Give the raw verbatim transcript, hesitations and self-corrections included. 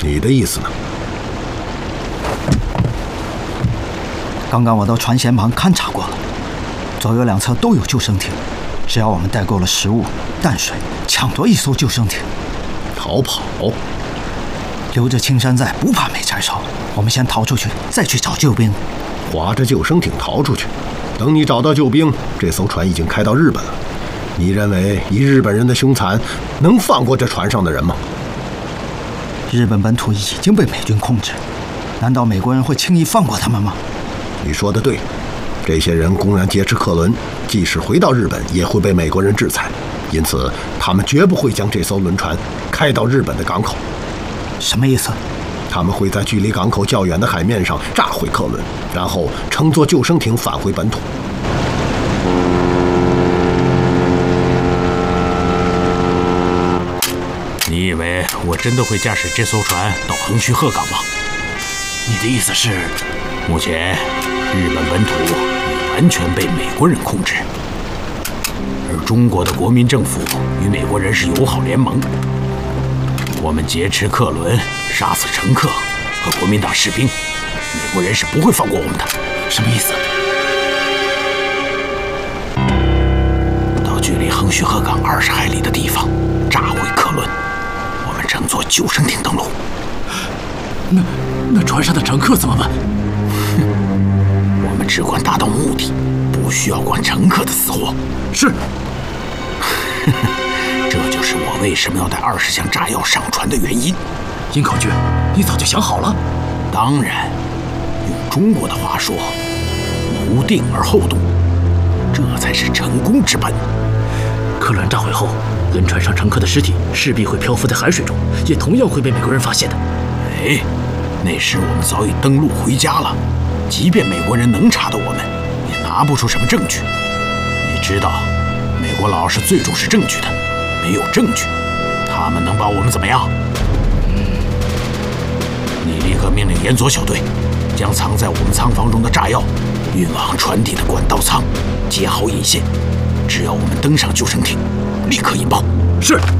你的意思呢？ 刚刚我到船舷旁勘察过了，左右两侧都有救生艇，只要我们带够了食物、淡水，抢夺一艘救生艇， 逃跑。 留着青山在，不怕没柴烧。我们先逃出去，再去找救兵。 划着救生艇逃出去，等你找到救兵，这艘船已经开到日本了。你认为以日本人的凶残，能放过这船上的人吗？ 日本本土已经被美军控制，难道美国人会轻易放过他们吗？ 你说的对，这些人公然劫持客轮，即使回到日本，也会被美国人制裁，因此他们绝不会将这艘轮船开到日本的港口。 什么意思？ 他们会在距离港口较远的海面上炸毁客轮，然后乘坐救生艇返回本土。 你以为我真的会驾驶这艘船到横须贺港吗？ 你的意思是， 目前日本本土已完全被美国人控制，而中国的国民政府与美国人是友好联盟。我们劫持客轮，杀死乘客和国民党士兵，美国人是不会放过我们的。 什么意思？ 到距离横须贺港二十海里的地方，炸毁客轮，我们乘坐救生艇登陆。 那那船上的乘客怎么办？ 我们只管达到目的，不需要管乘客的死活。 是。 这就是我为什么要带二十箱炸药上船的原因。 鹰口诀，你早就想好了？ 当然，用中国的话说，谋定而后动，这才是成功之本。 客轮炸毁后，轮船上乘客的尸体势必会漂浮在海水中，也同样会被美国人发现的。 哎，那时我们早已登陆回家了，即便美国人能查到我们，也拿不出什么证据。你知道，美国佬是最重视证据的，没有证据，他们能把我们怎么样？你立刻命令沿左小队，将藏在我们仓房中的炸药运往船底的管道舱，接好引线。只要我们登上救生艇，立刻引爆。 是。